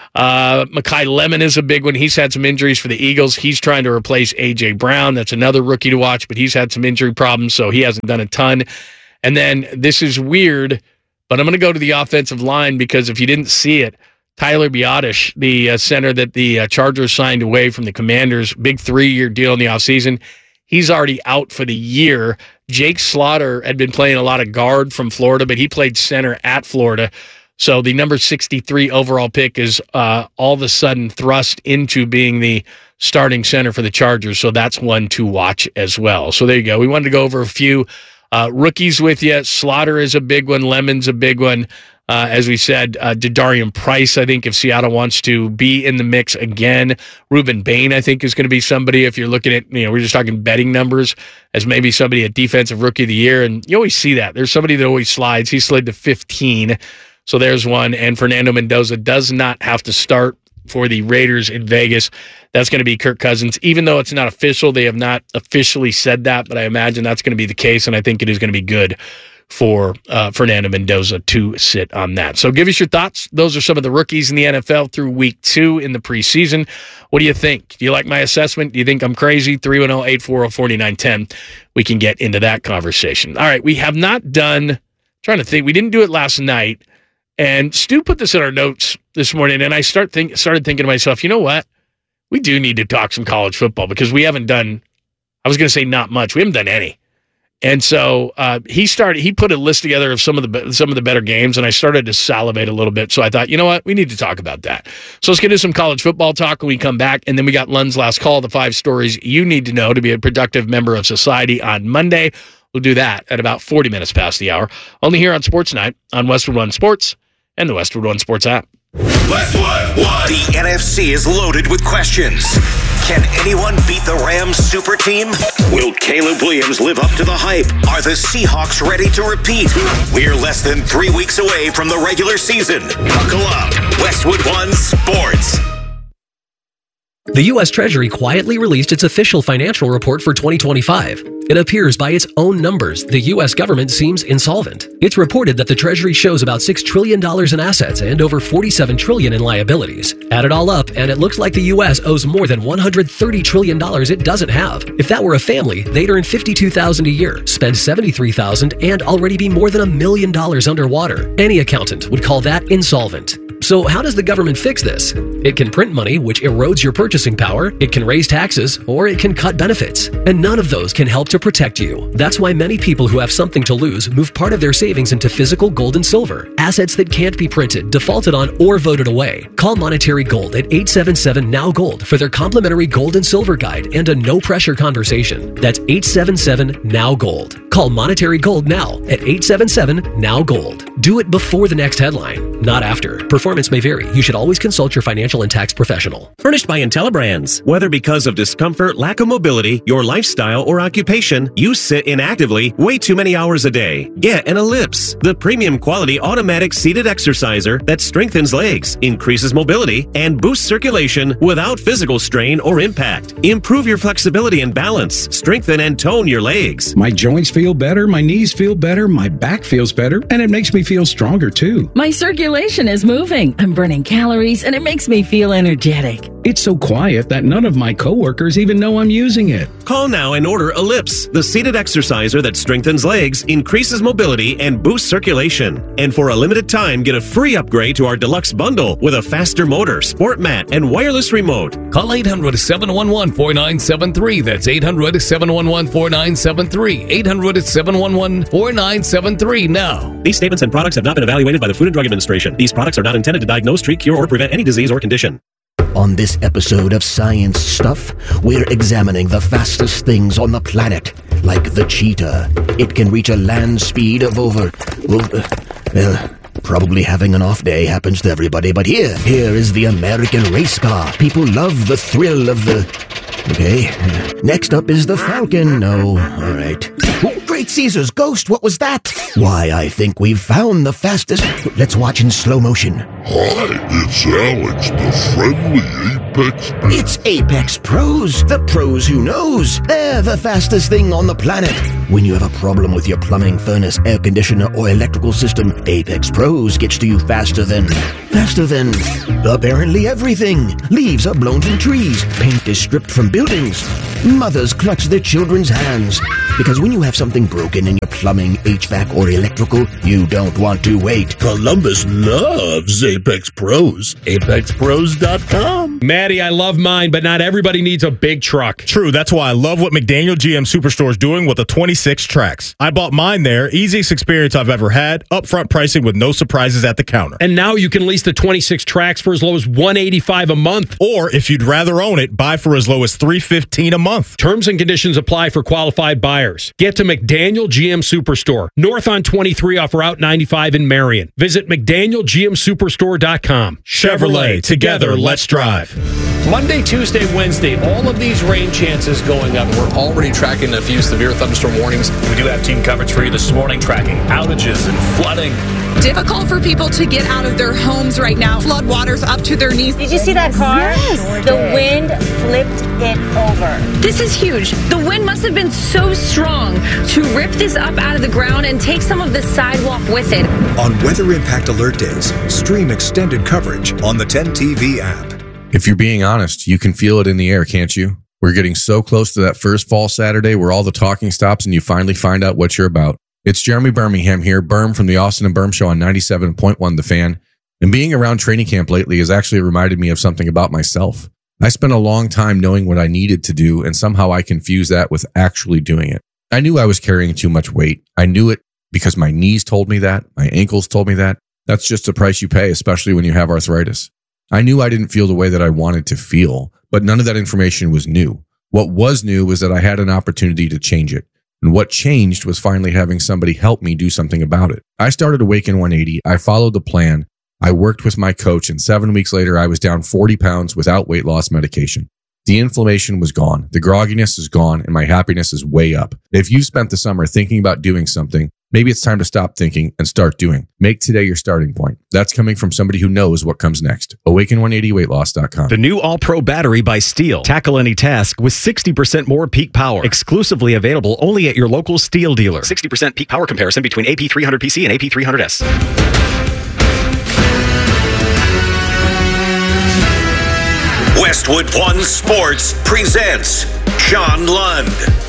Mekhi Lemon is a big one. He's had some injuries for the Eagles. He's trying to replace A.J. Brown. That's another rookie to watch, but he's had some injury problems, so he hasn't done a ton. And then, this is weird, but I'm going to go to the offensive line because if you didn't see it, Tyler Biadasz, the center that the Chargers signed away from the Commanders, big 3-year deal in the offseason, he's already out for the year. Jake Slaughter had been playing a lot of guard from Florida, but he played center at Florida. So the number 63 overall pick is all of a sudden thrust into being the starting center for the Chargers. So that's one to watch as well. So there you go. We wanted to go over a few rookies with you. Slaughter is a big one. Lemon's a big one. As we said, Darian Price, I think, if Seattle wants to be in the mix again. Ruben Bain, I think, is going to be somebody, if you're looking at, we're just talking betting numbers, as maybe somebody at Defensive Rookie of the Year. And you always see that. There's somebody that always slides. He slid to 15. So there's one. And Fernando Mendoza does not have to start for the Raiders in Vegas. That's going to be Kirk Cousins. Even though it's not official, they have not officially said that, but I imagine that's going to be the case, and I think it is going to be good for Fernando Mendoza to sit on that. So give us your thoughts. Those are some of the rookies in the NFL through week 2 in the preseason. What do you think? Do you like my assessment? Do you think I'm crazy? 310-840-4910. We can get into that conversation. All right, we have not done, trying to think, we didn't do it last night, and Stu put this in our notes this morning, and I started thinking to myself, you know what? We do need to talk some college football because we haven't done, I was going to say not much. We haven't done any. And so he put a list together of some of the better games, and I started to salivate a little bit. So I thought, you know what, we need to talk about that. So let's get into some college football talk when we come back, and then we got Lund's Last Call, the 5 stories you need to know to be a productive member of society on Monday. We'll do that at about 40 minutes past the hour, only here on Sports Night on Westwood One Sports and the Westwood One Sports app. Westwood One. The NFC is loaded with questions. Can anyone beat the Rams super team? Will Caleb Williams live up to the hype? Are the Seahawks ready to repeat? We're less than 3 weeks away from the regular season. Buckle up. Westwood One Sports. The U.S. Treasury quietly released its official financial report for 2025. It appears by its own numbers, the U.S. government seems insolvent. It's reported that the Treasury shows about $6 trillion in assets and over $47 trillion in liabilities. Add it all up, and it looks like the U.S. owes more than $130 trillion it doesn't have. If that were a family, they'd earn $52,000 a year, spend $73,000, and already be more than $1 million underwater. Any accountant would call that insolvent. So how does the government fix this? It can print money, which erodes your purchasing power, it can raise taxes, or it can cut benefits. And none of those can help to protect you. That's why many people who have something to lose move part of their savings into physical gold and silver, assets that can't be printed, defaulted on, or voted away. Call Monetary Gold at 877-NOW-GOLD for their complimentary gold and silver guide and a no-pressure conversation. That's 877-NOW-GOLD. Call Monetary Gold now at 877-NOW-GOLD. Do it before the next headline, not after. Performance may vary. You should always consult your financial and tax professional. Furnished by IntelliBrands. Whether because of discomfort, lack of mobility, your lifestyle, or occupation, you sit inactively way too many hours a day. Get an Ellipse, the premium quality automatic seated exerciser that strengthens legs, increases mobility, and boosts circulation without physical strain or impact. Improve your flexibility and balance. Strengthen and tone your legs. My joints feel better, my knees feel better, my back feels better, and it makes me feel stronger too. My circulation is moving. I'm burning calories, and it makes me feel energetic. It's so quiet that none of my coworkers even know I'm using it. Call now and order Ellipse, the seated exerciser that strengthens legs, increases mobility, and boosts circulation. And for a limited time, get a free upgrade to our deluxe bundle with a faster motor, sport mat, and wireless remote. Call 800-711-4973. That's 800-711-4973. 800-711-4973 now. These statements and products have not been evaluated by the Food and Drug Administration. These products are not intended to diagnose, treat, cure, or prevent any disease or condition. On this episode of Science Stuff, we're examining the fastest things on the planet, like the cheetah. It can reach a land speed of over... probably having an off day happens to everybody, but here is the American race car. People love the thrill of the... Okay, next up is the Falcon. No, all right. Oh, Great Caesar's ghost, what was that? Why, I think we've found the fastest... Let's watch in slow motion. Hi, it's Alex, the friendly Apex... It's Apex Pros, the pros who knows. They're the fastest thing on the planet. When you have a problem with your plumbing, furnace, air conditioner, or electrical system, Apex Pros gets to you faster than apparently everything. Leaves are blown from trees. Paint is stripped from buildings. Mothers clutch their children's hands. Because when you have something broken in your plumbing, HVAC, or electrical, you don't want to wait. Columbus loves Apex Pros. ApexPros.com. Maddie, I love mine, but not everybody needs a big truck. True, that's why I love what McDaniel GM Superstore is doing with the 26 tracks. I bought mine there, easiest experience I've ever had, upfront pricing with no surprises at the counter. And now you can lease the 26 tracks for as low as $185 a month. Or if you'd rather own it, buy for as low as $315 a month. Terms and conditions apply for qualified buyers. Get to McDaniel GM Superstore, north on 23 off Route 95 in Marion. Visit McDanielGMSuperstore.com. Chevrolet, together, let's drive. Monday, Tuesday, Wednesday, all of these rain chances going up. We're already tracking a few severe thunderstorm warnings. We do have team coverage for you this morning, tracking outages and flooding. Difficult for people to get out of their homes right now. Flood waters up to their knees. Did you see that car? Yes. The wind flipped it over. This is huge. The wind must have been so strong to rip this up out of the ground and take some of the sidewalk with it. On Weather Impact Alert Days, stream extended coverage on the 10TV app. If you're being honest, you can feel it in the air, can't you? We're getting so close to that first fall Saturday where all the talking stops and you finally find out what you're about. It's Jeremy Birmingham here, Berm from the Austin and Berm Show on 97.1 The Fan. And being around training camp lately has actually reminded me of something about myself. I spent a long time knowing what I needed to do, and somehow I confused that with actually doing it. I knew I was carrying too much weight. I knew it because my knees told me that, my ankles told me that. That's just the price you pay, especially when you have arthritis. I knew I didn't feel the way that I wanted to feel, but none of that information was new. What was new was that I had an opportunity to change it. And what changed was finally having somebody help me do something about it. I started Awaken 180. I followed the plan. I worked with my coach, and 7 weeks later, I was down 40 pounds without weight loss medication. The inflammation was gone. The grogginess is gone, and my happiness is way up. If you spent the summer thinking about doing something, maybe it's time to stop thinking and start doing. Make today your starting point. That's coming from somebody who knows what comes next. Awaken180weightloss.com. The new All-Pro battery by Steel. Tackle any task with 60% more peak power. Exclusively available only at your local Steel dealer. 60% peak power comparison between AP300PC and AP300S. Westwood One Sports presents John Lund.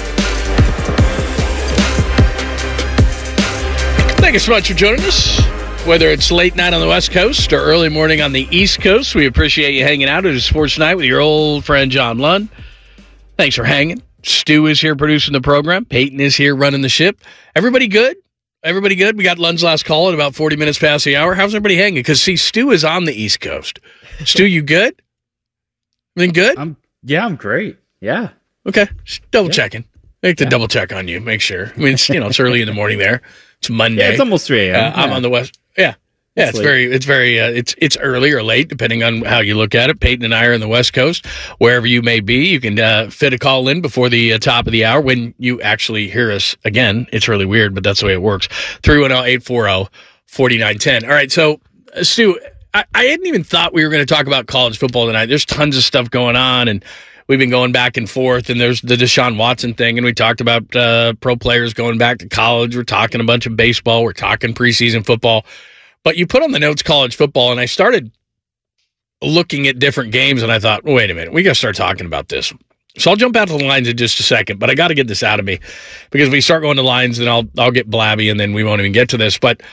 Thank you so much for joining us. Whether it's late night on the West Coast or early morning on the East Coast, we appreciate you hanging out at a sports night with your old friend John Lund. Thanks for hanging. Stu is here producing the program. Peyton is here running the ship. Everybody good? Everybody good? We got Lund's last call at about 40 minutes past the hour. How's everybody hanging? Because, see, Stu is on the East Coast. Stu, you good? Everything good? I'm great. Yeah. Okay. Just double checking. I like to double check on you. Make sure. I mean, it's early in the morning there. It's Monday. Yeah, it's almost 3 a.m. I'm on the West. Yeah. Yeah, it's early or late, depending on how you look at it. Peyton and I are on the West Coast. Wherever you may be, you can fit a call in before the top of the hour when you actually hear us again. It's really weird, but that's the way it works. 310-840-4910. All right, so, Stu, I hadn't even thought we were going to talk about college football tonight. There's tons of stuff going on, and we've been going back and forth, and there's the Deshaun Watson thing, and we talked about pro players going back to college. We're talking a bunch of baseball. We're talking preseason football. But you put on the notes college football, and I started looking at different games, and I thought, wait a minute, we got to start talking about this. So I'll jump out to the lines in just a second, but I got to get this out of me because if we start going to lines, then I'll get blabby, and then we won't even get to this. But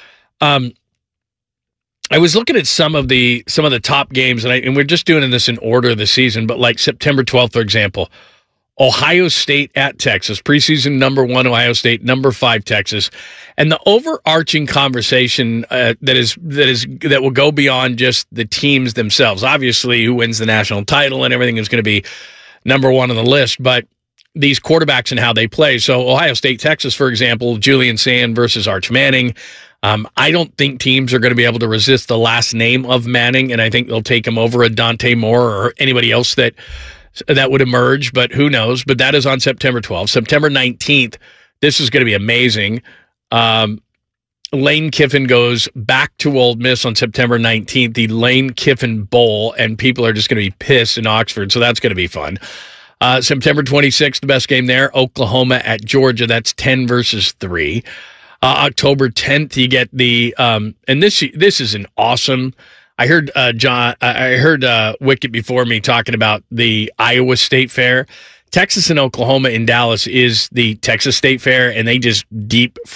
I was looking at some of the top games, and we're just doing this in order of the season, but like September 12th, for example, Ohio State at Texas, preseason number 1 Ohio State, number 5 Texas, and the overarching conversation that will go beyond just the teams themselves. Obviously, who wins the national title and everything is going to be number 1 on the list, but these quarterbacks and how they play. So Ohio State, Texas, for example, Julian Sand versus Arch Manning. I don't think teams are going to be able to resist the last name of Manning, and I think they'll take him over a Dante Moore or anybody else that would emerge, but who knows? But that is on September 12th. September 19th, this is going to be amazing. Lane Kiffin goes back to Ole Miss on September 19th, the Lane Kiffin Bowl, and people are just going to be pissed in Oxford, so that's going to be fun. September 26th, the best game there, Oklahoma at Georgia. That's 10 versus 3. October 10th, you get the and this is an awesome. I heard Wicket before me talking about the Iowa State Fair. Texas and Oklahoma in Dallas is the Texas State Fair, and they just deep